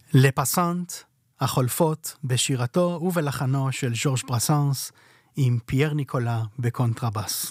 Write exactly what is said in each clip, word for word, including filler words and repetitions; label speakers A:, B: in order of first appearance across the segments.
A: לפסנט, החולפות, בשירתו ובלחנו של ז'ורג' ברסנס, עם פייר ניקולה בקונטרבס.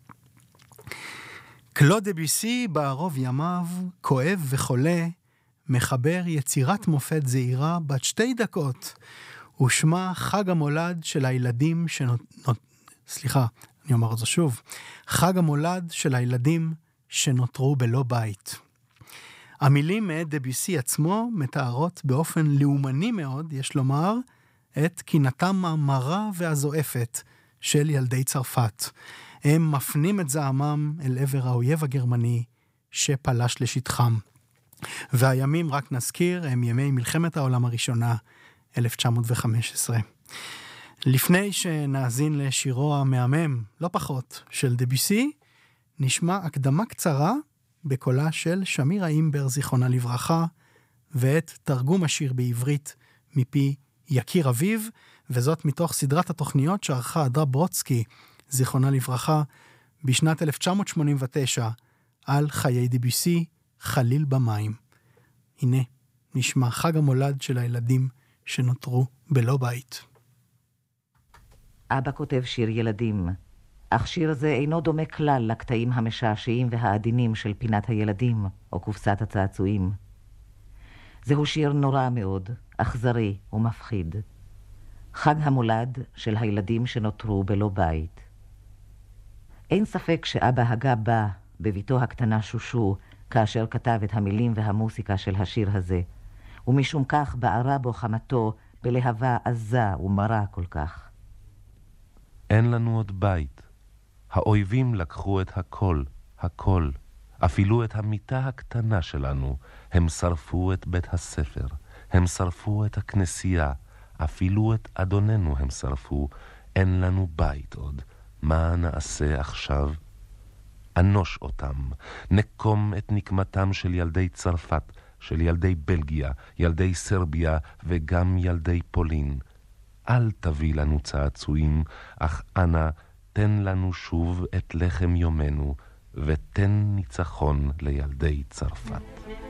A: קלוד דביוסי בערוב ימיו, כואב וחולה, מחבר יצירת מופת זעירה בת שתי דקות, ושמה חג המולד של הילדים שנות... סליחה, אני אומר את זה שוב. חג המולד של הילדים שנותרו בלא בית. המילים מאת דביוסי עצמו מתארות באופן לאומני מאוד, יש לומר, את קינתם המרה והזועפת של ילדי צרפת. הם מפנים את זעמם אל עבר האויב הגרמני שפלש לשטחם. והימים, רק נזכיר, הם ימי מלחמת העולם הראשונה, אלף תשע מאות וחמש עשרה. לפני שנאזין לשירו המהמם, לא פחות, של דביוסי, נשמע הקדמה קצרה בקולה של שמירה אימבר, זיכרונה לברכה, ואת תרגום השיר בעברית מפי יקיר אביב, וזאת מתוך סדרת התוכניות שערכה אדרה ברודסקי, זיכרונה לברכה, בשנת אלף תשע מאות שמונים ותשע, על חיי דביוסי, חליל במים. הנה, נשמע חג המולד של הילדים שנותרו בלא בית.
B: אבא כותב שיר ילדים, אך שיר זה אינו דומה כלל לקטעים המשעשעים והעדינים של פינת הילדים או קופסת הצעצועים. זהו שיר נורא מאוד, אכזרי ומפחיד. חג המולד של הילדים שנותרו בלא בית. אין ספק שאבא הגה בא בביתו הקטנה שושו כאשר כתב את המילים והמוסיקה של השיר הזה, ומשום כך בערה בו חמתו בלהבה עזה ומרה כל כך.
C: אין לנו עוד בית. האויבים לקחו את הכל, הכל. אפילו את המיטה הקטנה שלנו. הם שרפו את בית הספר. הם שרפו את הכנסייה. אפילו את אדוננו הם שרפו. אין לנו בית עוד. מה נעשה עכשיו? אנוש אותם. נקום את נקמתם של ילדי צרפת, של ילדי בלגיה, ילדי סרביה וגם ילדי פולין. אל תביא לנו צעצועים, אך אנא תן לנו שוב את לחם יומנו, ותן ניצחון לילדי צרפת.